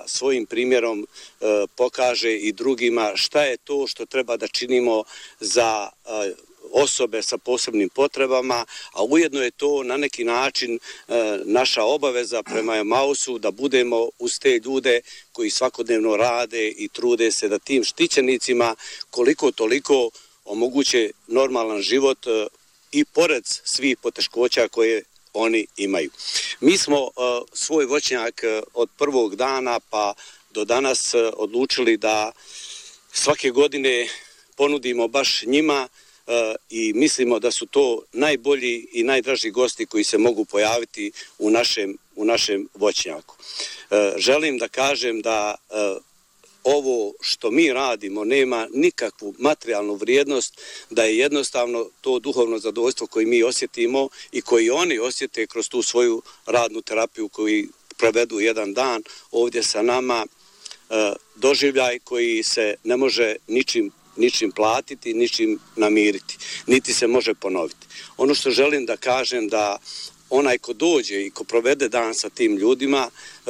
svojim primjerom pokaže i drugima šta je to što treba da činimo za osobe sa posebnim potrebama, a ujedno je to na neki način naša obaveza prema Emausu da budemo uz te ljude koji svakodnevno rade i trude se da tim štićenicima koliko toliko omoguće normalan život i pored svih poteškoća koje oni imaju. Mi smo svoj voćnjak od prvog dana pa do danas odlučili da svake godine ponudimo baš njima i mislimo da su to najbolji i najdraži gosti koji se mogu pojaviti u našem voćnjaku. Želim da kažem da ovo što mi radimo nema nikakvu materijalnu vrijednost, da je jednostavno to duhovno zadovoljstvo koje mi osjetimo i koji oni osjete kroz tu svoju radnu terapiju koju provedu jedan dan ovdje sa nama, doživljaj koji se ne može ničim platiti, ničim namiriti, niti se može ponoviti. Ono što želim da kažem da onaj ko dođe i ko provede dan sa tim ljudima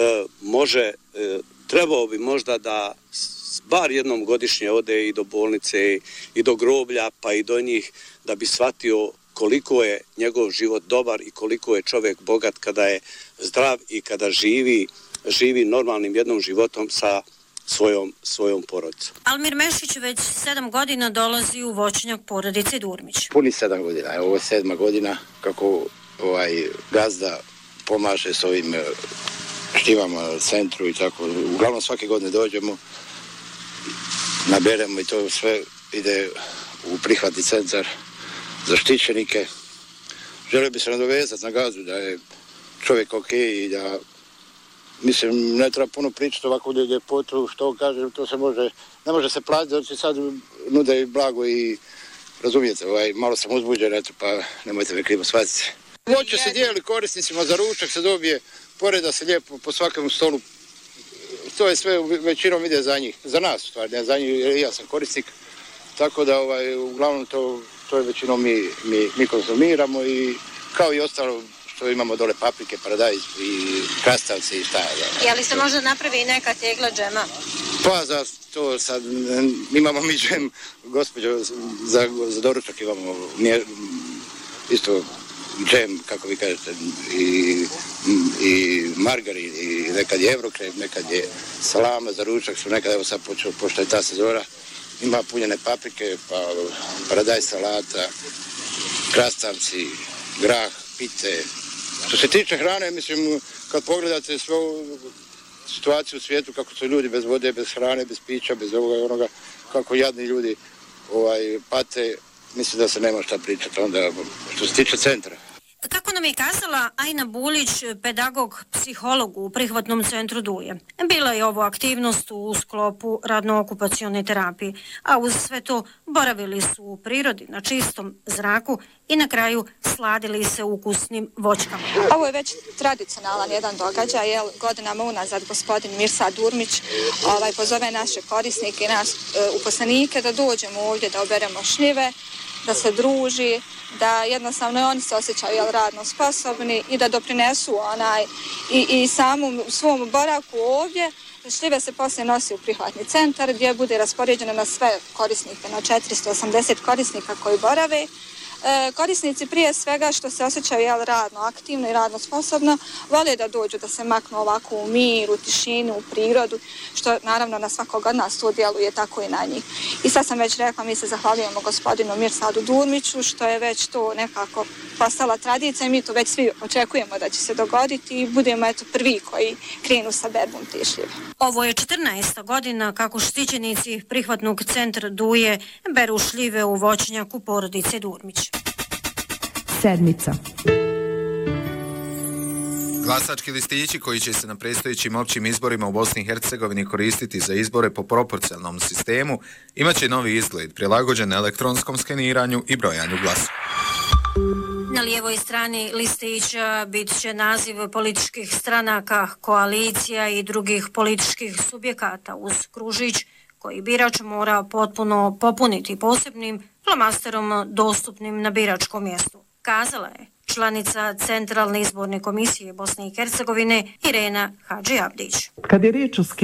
trebao bi možda da bar jednom godišnje ode i do bolnice i do groblja pa i do njih da bi shvatio koliko je njegov život dobar i koliko je čovjek bogat kada je zdrav i kada živi normalnim jednom životom sa svojom porodicom. Almir Mešić već 7 godina dolazi u voćnjak porodice Durmić. Puni 7 godina, ovo je 7. godina kako gazda pomaže s ovim štivama centru i tako. Uglavnom svake godine dođemo, naberemo i to sve ide u prihvatni centar za štićenike. Želio bi se nadovezati na gazdu da je čovjek okej i da mislim, ne treba puno pričati ovako ljepotu, što kaže, to se ne može se platiti, znači sad nude i blago i razumijete, malo sam uzbuđen, eto, pa nemojte me krivo shvatiti. Voće se dijeli korisnicima, za ručak se dobije, poreda se lijepo po svakom stolu, to je sve većinom ide za njih, za nas stvar, ne za njih, jer ja sam korisnik, tako da uglavnom to je većinom mi konzumiramo i kao i ostalo što imamo dole paprike, paradajz i krastavci i šta je. Je li se možda napravi i neka tegla džema? Pa za to sad imamo mi džem, gospođo, za doručak imamo isto džem, kako vi kažete, i margarin, i nekad je evrokrem, nekad je salama za ručak, su nekad, evo sad počeo, pošto je ta sezona, ima punjene paprike, pa paradajz salata, krastavci, grah, pite. Što se tiče hrane, mislim, kad pogledate svu situaciju u svijetu, kako su ljudi bez vode, bez hrane, bez pića, bez ovoga i onoga, kako jadni ljudi pate, mislim da se nema šta pričati onda što se tiče centra. Kako nam je kazala Ajna Bulić, pedagog, psiholog u prihvatnom centru Duje. Bila je ovo aktivnost u sklopu radno-okupacione terapije, a uz sve to boravili su u prirodi, na čistom zraku i na kraju sladili se ukusnim voćkama. Ovo je već tradicionalan jedan događaj, godinama unazad gospodin Mirsad Durmić pozove naše korisnike i nas uposlenike da dođemo ovdje da oberemo šljive, da se druži, da jednostavno oni se osjećaju radno sposobni i da doprinesu i samom svom boravku ovdje. Šljive se poslije nosi u prihvatni centar gdje bude raspoređeno na sve korisnike, na 480 korisnika koji borave. Korisnici prije svega što se osjećaju radno aktivno i radno sposobno vole da dođu da se maknu ovako u mir, u tišinu, u prirodu, što naravno na svakog od nas to djeluje tako i na njih. I sad sam već rekla, mi se zahvaljujemo gospodinu Mirsadu Durmiću što je već to nekako postala tradicija i mi to već svi očekujemo da će se dogoditi i budemo prvi koji krenu sa berbom te šljive. Ovo je 14. godina kako štićenici prihvatnog centra Duje beru šljive u voćnjaku porodice Durmić. Sedmica. Glasački listići koji će se na predstojećim općim izborima u Bosni i Hercegovini koristiti za izbore po proporcionalnom sistemu imaće novi izgled prilagođen elektronskom skeniranju i brojanju glasova. Na lijevoj strani listića bit će naziv političkih stranaka, koalicija i drugih političkih subjekata uz kružić koji birač mora potpuno popuniti posebnim flomasterom dostupnim na biračkom mjestu. Kazala je članica Centralne izborne komisije Bosne i Hercegovine Irena Hadži Abdić. Kad je riječ o